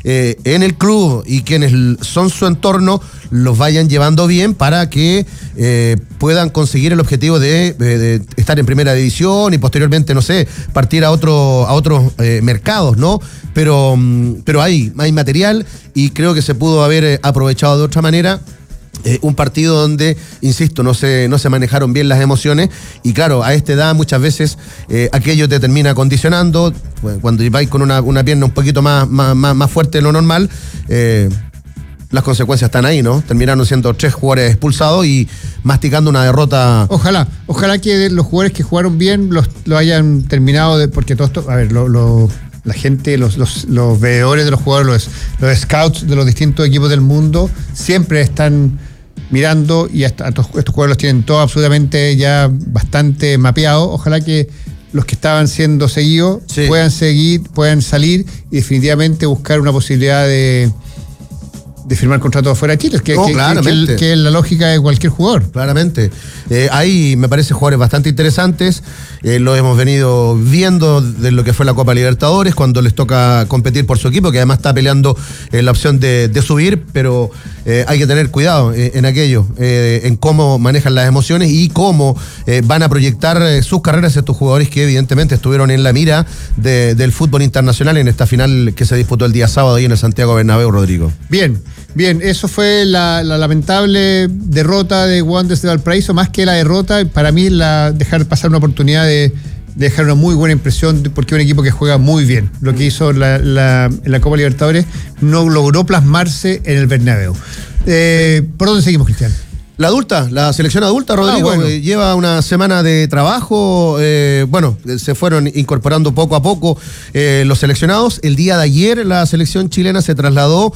en el club y quienes son su entorno los vayan llevando bien para que puedan conseguir el objetivo de estar en primera división y posteriormente, no sé, partir a otros mercados, ¿no? Pero hay material y creo que se pudo haber aprovechado de otra manera. Un partido donde, insisto, no se manejaron bien las emociones y claro, a esta edad muchas veces aquello te termina condicionando. Cuando vais con una pierna un poquito más fuerte de lo normal, las consecuencias están ahí, ¿no? Terminaron siendo 3 jugadores expulsados y masticando una derrota. Ojalá que los jugadores que jugaron bien lo hayan terminado, porque todo esto, a ver, la gente, los veedores de los jugadores, los scouts de los distintos equipos del mundo, siempre están mirando y hasta estos jugadores los tienen todos absolutamente ya bastante mapeados. Ojalá que los que estaban siendo seguidos puedan salir y definitivamente buscar una posibilidad de firmar contrato afuera de Chile, que es la lógica de cualquier jugador. Claramente. Hay, me parece, jugadores bastante interesantes. Lo hemos venido viendo de lo que fue la Copa Libertadores, cuando les toca competir por su equipo, que además está peleando la opción de subir, pero hay que tener cuidado en aquello, en cómo manejan las emociones y cómo van a proyectar sus carreras estos jugadores que evidentemente estuvieron en la mira del fútbol internacional en esta final que se disputó el día sábado ahí en el Santiago Bernabéu, Rodrigo. Bien, eso fue la lamentable derrota de Wanderers de Valparaíso. Más que la derrota, para mí dejar pasar una oportunidad de dejar una muy buena impresión, porque es un equipo que juega muy bien. Lo que hizo en la Copa Libertadores no logró plasmarse en el Bernabéu. ¿Por dónde seguimos, Cristian? La selección adulta, Rodrigo, lleva una semana de trabajo. Se fueron incorporando poco a poco los seleccionados. El día de ayer la selección chilena se trasladó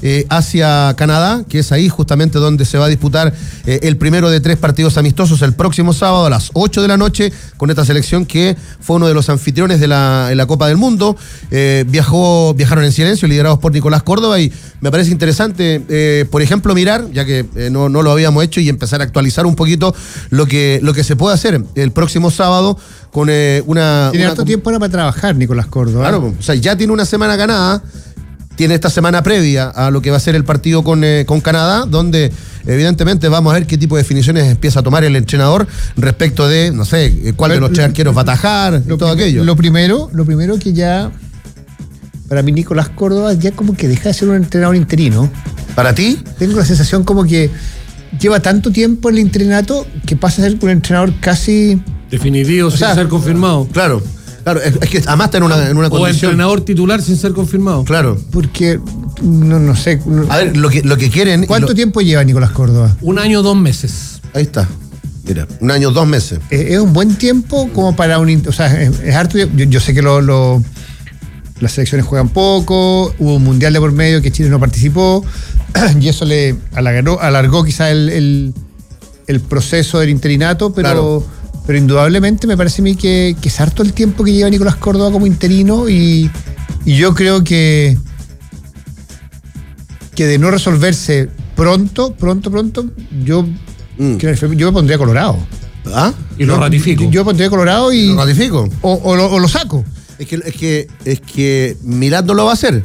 hacia Canadá, que es ahí justamente donde se va a disputar el primero de 3 partidos amistosos el próximo sábado a las 8 de la noche, con esta selección que fue uno de los anfitriones en la Copa del Mundo. Viajaron en silencio, liderados por Nicolás Córdoba, y me parece interesante, por ejemplo, mirar, ya que no lo habíamos hecho, y empezar a actualizar un poquito lo que se puede hacer el próximo sábado con Tiene harto tiempo ahora para trabajar Nicolás Córdoba. Claro, o sea, ya tiene una semana ganada, tiene esta semana previa a lo que va a ser el partido con Canadá, donde evidentemente vamos a ver qué tipo de definiciones empieza a tomar el entrenador respecto de, no sé, cuál de los 3 arqueros va a atajar y todo aquello. Lo primero que ya, para mí Nicolás Córdoba ya como que deja de ser un entrenador interino. ¿Para ti? Tengo la sensación como que lleva tanto tiempo en el interinato que pasa a ser un entrenador casi definitivo, sin ser confirmado. Claro, es que además está en una condición. O entrenador titular sin ser confirmado. Claro. Porque no sé. A ver, lo que quieren. ¿Cuánto tiempo lleva Nicolás Córdoba? 1 año, 2 meses. Ahí está. Mira, 1 año, 2 meses. Es un buen tiempo como para o sea, es harto. Yo sé que las selecciones juegan poco, hubo un mundial de por medio que Chile no participó, y eso le alargó quizás el proceso del interinato, pero indudablemente me parece a mí que es harto el tiempo que lleva Nicolás Córdoba como interino, y yo creo que de no resolverse pronto, yo me pondría colorado. ¿Ah? Y lo ratifico. Yo me pondría colorado y ¿lo ratifico? O lo saco. Es que Milad no lo va a hacer.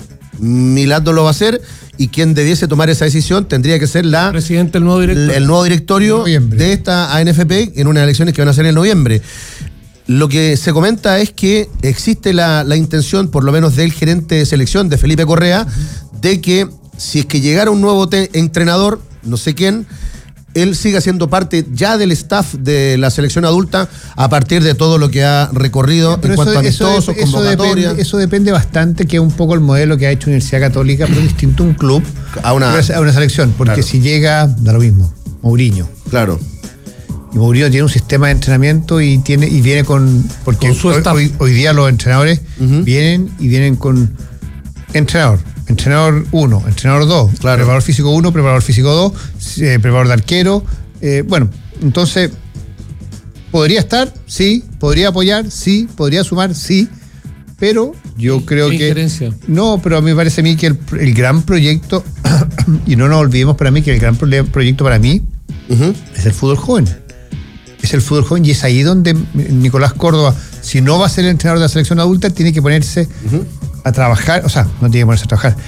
Y quien debiese tomar esa decisión tendría que ser presidente, el nuevo directorio de esta ANFP en unas elecciones que van a ser en noviembre. Lo que se comenta es que existe la intención, por lo menos del gerente de selección, de Felipe Correa, de que si es que llegara un nuevo entrenador, no sé quién, él siga siendo parte ya del staff de la selección adulta a partir de todo lo que ha recorrido en cuanto a amistosos, convocatorias. Eso depende bastante, que es un poco el modelo que ha hecho Universidad Católica, pero distinto a un club a una selección, porque claro, si llega, da lo mismo, Mourinho. Claro. Y Mourinho tiene un sistema de entrenamiento y viene con... Porque con su staff. Hoy día los entrenadores vienen con entrenador 1, entrenador 2, claro, preparador físico 1, preparador físico 2, preparador de arquero. Entonces, ¿podría estar? Sí. ¿Podría apoyar? Sí. ¿Podría sumar? Sí. Pero yo creo que... Injerencia. No, pero a mí me parece a mí que el gran proyecto, y no nos olvidemos para mí que el gran proyecto para mí es el fútbol joven. Es el fútbol joven, y es ahí donde Nicolás Córdoba, si no va a ser el entrenador de la selección adulta, tiene que ponerse a trabajar, o sea, no tiene que ponerse a trabajar,